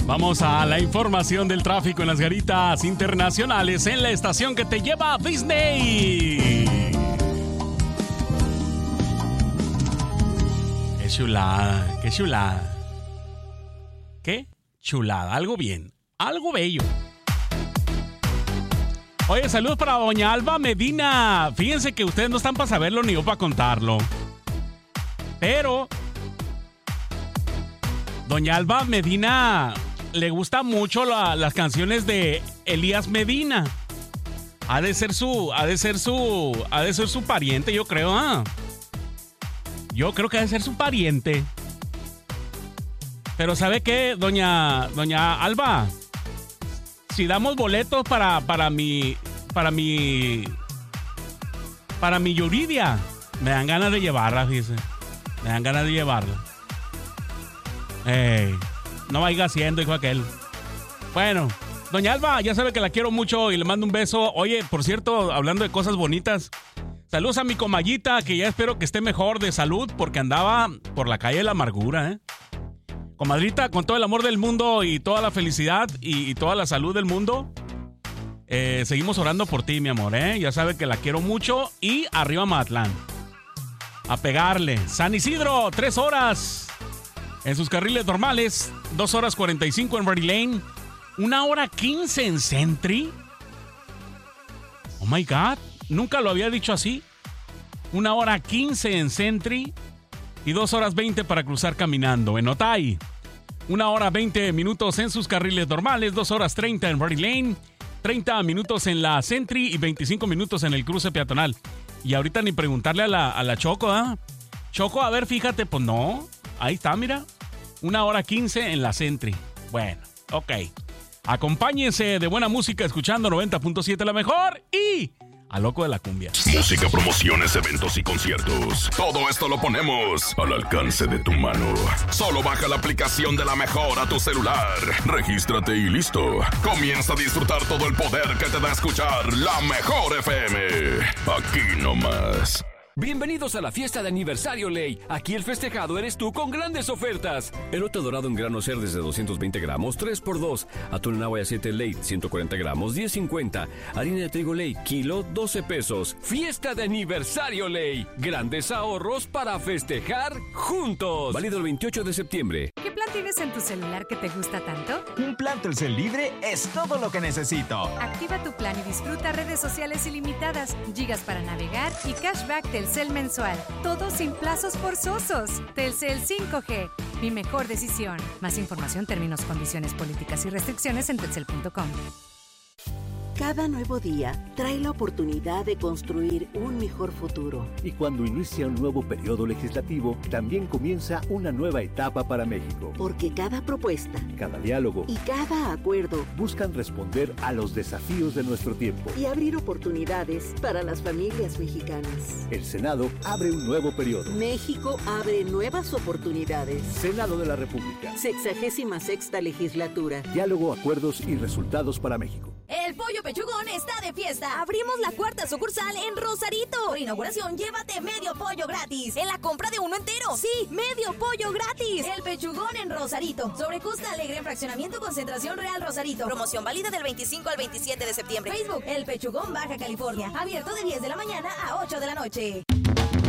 Vamos a la información del tráfico en las garitas internacionales en la estación que te lleva a Disney. Qué chulada, qué chulada. Qué chulada, algo bien, algo bello. Oye, saludos para doña Alba Medina. Fíjense que ustedes no están para saberlo ni yo para contarlo. Pero doña Alba Medina le gusta mucho las canciones de Elías Medina. Ha de ser su pariente, yo creo, ¿ah? Yo creo que ha de ser su pariente. Pero ¿sabe qué, doña Alba? Si damos boletos para mi Yuridia, me dan ganas de llevarla, fíjese. Me dan ganas de llevarla. No vaya haciendo, hijo aquel. Bueno, doña Alba, ya sabe que la quiero mucho y le mando un beso. Oye, por cierto, hablando de cosas bonitas, saludos a mi comayita, que ya espero que esté mejor de salud porque andaba por la calle de la amargura, ¿eh? Comadrita, con todo el amor del mundo y toda la felicidad y toda la salud del mundo, seguimos orando por ti, mi amor, ¿eh? Ya sabe que la quiero mucho y arriba Mazatlán. A pegarle. San Isidro, 3 horas en sus carriles normales, 2 horas 45 en Ready Lane, 1 hora 15 en Sentry. Oh my God, nunca lo había dicho así. 1 hora 15 en Sentry. Y 2 horas 20 para cruzar caminando en Otay. 1 hora 20 minutos en sus carriles normales, 2 horas 30 en Ready Lane, 30 minutos en la Sentry y 25 minutos en el cruce peatonal. Y ahorita ni preguntarle a la Choco, ¿ah? Choco, a ver, fíjate, pues no. Ahí está, mira. 1 hora 15 en la Sentry. Bueno, ok. Acompáñense de buena música escuchando 90.7 La Mejor y a Loco de la Cumbia. Música, promociones, eventos y conciertos. Todo esto lo ponemos al alcance de tu mano. Solo baja la aplicación de La Mejor a tu celular. Regístrate y listo. Comienza a disfrutar todo el poder que te da escuchar La Mejor FM. Aquí nomás. Bienvenidos a la fiesta de aniversario Ley. Aquí el festejado eres tú con grandes ofertas. Elote dorado en grano Cerdes de 220 gramos, 3x2. Atún en agua y aceite Ley, 140 gramos, 10.50. Harina de trigo Ley, kilo, 12 pesos. Fiesta de aniversario Ley. Grandes ahorros para festejar juntos. Válido el 28 de septiembre. ¿Qué plan tienes en tu celular que te gusta tanto? Un plan Telcel libre es todo lo que necesito. Activa tu plan y disfruta redes sociales ilimitadas, gigas para navegar y cashback Telcel mensual. Todo sin plazos forzosos. Telcel 5G. Mi mejor decisión. Más información, términos, condiciones, políticas y restricciones en telcel.com. Cada nuevo día trae la oportunidad de construir un mejor futuro. Y cuando inicia un nuevo periodo legislativo, también comienza una nueva etapa para México. Porque cada propuesta, cada diálogo y cada acuerdo buscan responder a los desafíos de nuestro tiempo y abrir oportunidades para las familias mexicanas. El Senado abre un nuevo periodo. México abre nuevas oportunidades. Senado de la República. 66ª legislatura. Diálogo, acuerdos y resultados para México. El Pollo Pechugón está de fiesta. Abrimos la 4ª sucursal en Rosarito. Por inauguración, llévate medio pollo gratis. En la compra de uno entero. Sí, medio pollo gratis. El Pechugón en Rosarito. Sobre Costa Alegre en Fraccionamiento Concentración Real Rosarito. Promoción válida del 25 al 27 de septiembre. Facebook, El Pechugón Baja California. Abierto de 10 de la mañana a 8 de la noche.